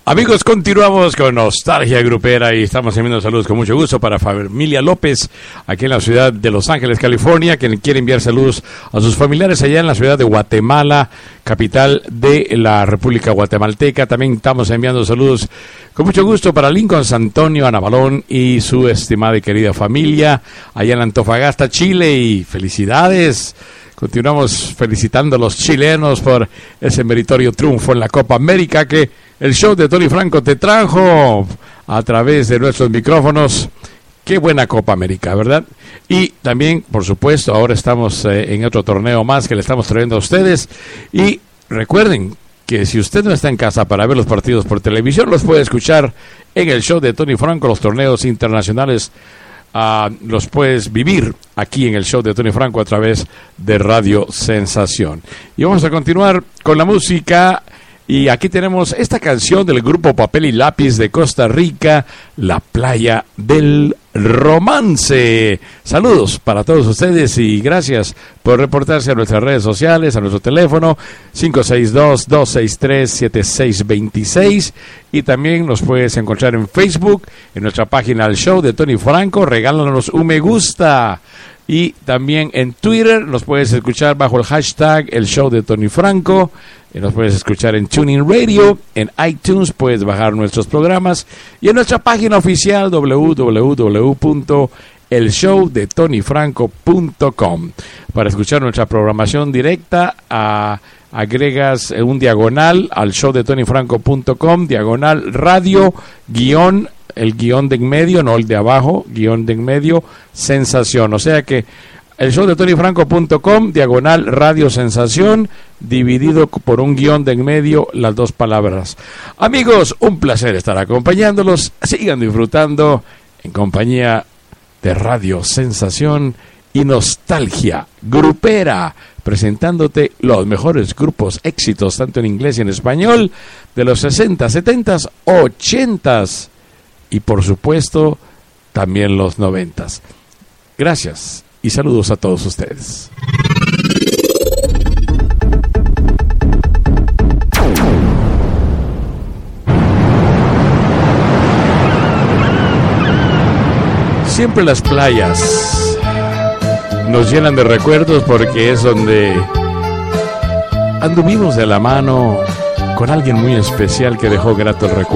Amigos, continuamos con Nostalgia Grupera y estamos enviando saludos con mucho gusto para familia López, aquí en la ciudad de Los Ángeles, California, quien quiere enviar saludos a sus familiares allá en la ciudad de Guatemala, capital de la República Guatemalteca. También estamos enviando saludos con mucho gusto para Lincoln Santonio, Ana Balón y su estimada y querida familia allá en Antofagasta, Chile, y felicidades. Continuamos felicitando a los chilenos por ese meritorio triunfo en la Copa América que el show de Tony Franco te trajo a través de nuestros micrófonos. Qué buena Copa América, ¿verdad? Y también, por supuesto, ahora estamos en otro torneo más que le estamos trayendo a ustedes. Y recuerden que si usted no está en casa para ver los partidos por televisión, los puede escuchar en el show de Tony Franco. Los torneos internacionales los puedes vivir aquí en el show de Tony Franco a través de Radio Sensación. Y vamos a continuar con la música. Y aquí tenemos esta canción del grupo Papel y Lápiz de Costa Rica, La Playa del Romance. Saludos para todos ustedes y gracias por reportarse a nuestras redes sociales, a nuestro teléfono 562-263-7626, y también nos puedes encontrar en Facebook, en nuestra página El Show de Tony Franco. Regálanos un me gusta. Y también en Twitter nos puedes escuchar bajo el hashtag El Show de Tony Franco. Nos puedes escuchar en TuneIn Radio, en iTunes puedes bajar nuestros programas y en nuestra página oficial www.elshowdetonyfranco.com. Para escuchar nuestra programación directa, agregas un diagonal al showdetonyfranco.com, diagonal radio, guión, el guión de en medio, no el de abajo, guión de en medio, sensación. O sea que el showdetonyfranco.com, diagonal radio sensación, dividido por un guión de en medio, las dos palabras. Amigos, un placer estar acompañándolos. Sigan disfrutando en compañía de Radio Sensación y Nostalgia Grupera, presentándote los mejores grupos éxitos, tanto en inglés y en español, de los 60, 70, 80 y por supuesto también los 90. Gracias y saludos a todos ustedes. Siempre las playas nos llenan de recuerdos porque es donde anduvimos de la mano con alguien muy especial que dejó gratos recuerdos.